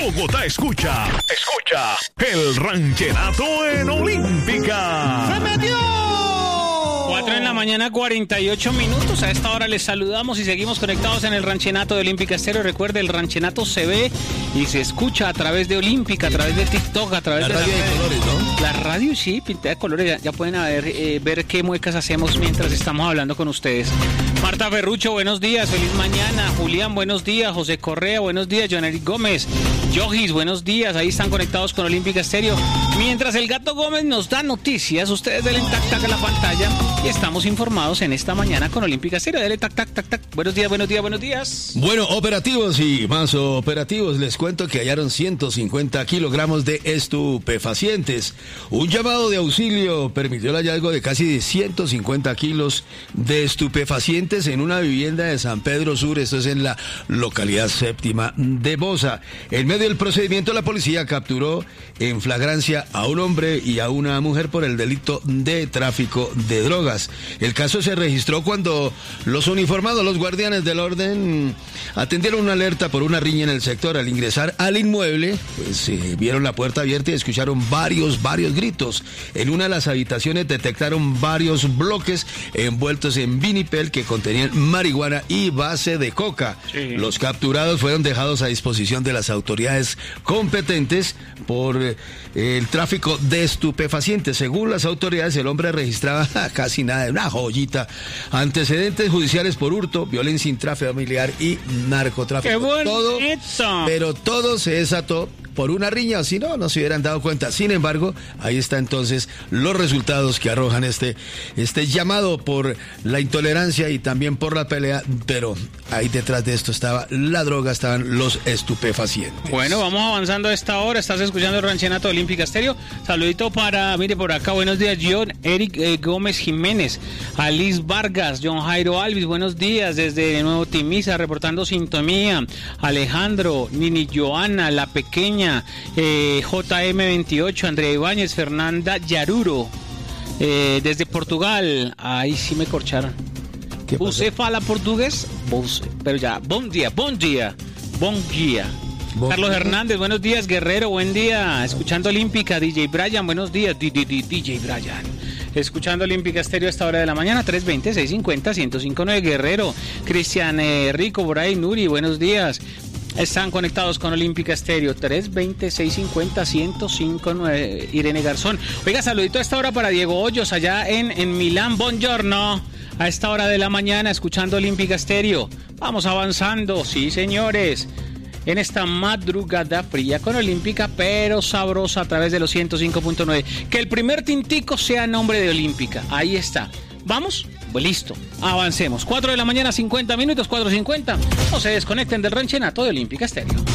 Bogotá escucha el ranchenato en Olímpica. ¡Se metió! 4 de la mañana, 48 minutos. A esta hora les saludamos y seguimos conectados en el ranchenato de Olímpica Estéreo. Recuerde, el ranchenato se ve y se escucha a través de Olímpica, a través de TikTok, a través la de radio de colores, ¿no? La radio, sí, pintada de colores. Ya pueden ver qué muecas hacemos mientras estamos hablando con ustedes. Marta Ferrucho, buenos días, feliz mañana. Julián, buenos días. José Correa, buenos días. John Eric Gómez, Yogis, buenos días. Ahí están conectados con Olímpica Estéreo. Mientras el Gato Gómez nos da noticias, ustedes denle tac-tac a la pantalla y estamos informados en esta mañana con Olímpica Estéreo. Dele tac-tac, tac-tac. Buenos días, buenos días, buenos días. Bueno, operativos y más operativos. Les cuento que hallaron 150 kilogramos de estupefacientes. Un llamado de auxilio permitió el hallazgo de casi 150 kilos de estupefacientes en una vivienda de San Pedro Sur. Esto es en la localidad séptima de Bosa. En medio del procedimiento, la policía capturó en flagrancia a un hombre y a una mujer por el delito de tráfico de drogas. El caso se registró cuando los uniformados, los guardianes del orden, atendieron una alerta por una riña en el sector. Al ingresar al inmueble, pues vieron la puerta abierta y escucharon varios gritos. En una de las habitaciones detectaron varios bloques envueltos en vinipel que contenían marihuana y base de coca. Sí. Los capturados fueron dejados a disposición de las autoridades competentes por el tráfico de estupefacientes. Según las autoridades, el hombre registraba casi nada, una joyita, antecedentes judiciales por hurto, violencia intrafamiliar y narcotráfico. ¡Qué bonito! Pero todo se desató por una riña, o si no se hubieran dado cuenta. Sin embargo, ahí está entonces los resultados que arrojan este llamado por la intolerancia y también por la pelea, pero ahí detrás de esto estaba la droga, estaban los estupefacientes. Bueno, vamos avanzando a esta hora. Estás escuchando el ranchenato de Olímpica Estéreo. Saludito para, mire por acá, buenos días, John Eric Gómez Jiménez, Alice Vargas, John Jairo Alvis, buenos días desde Nuevo Timiza, reportando sintonía. Alejandro, Nini Joana, La Pequeña, JM28, Andrea Ibáñez, Fernanda Yaruro, desde Portugal. Ahí sí me corcharon. ¿Usted fala portugués? Pero ya, buen día. Carlos Hernández, buenos días. Guerrero, buen día. Escuchando Olímpica. DJ Brian, buenos días. DJ Brian. Escuchando Olímpica Estéreo a esta hora de la mañana, 320-650-1059. Guerrero, Cristian Rico, por ahí, Nuri, buenos días. Están conectados con Olímpica Estéreo, 320-650-1059. Irene Garzón. Oiga, saludito a esta hora para Diego Hoyos, allá en Milán. Buongiorno. A esta hora de la mañana, escuchando Olímpica Estéreo. Vamos avanzando, sí, señores. En esta madrugada fría con Olímpica, pero sabrosa a través de los 105.9. Que el primer tintico sea en nombre de Olímpica. Ahí está. ¿Vamos? Pues listo. Avancemos. 4 de la mañana, 50 minutos, 4:50. No se desconecten del ranchenato de Olímpica Estéreo.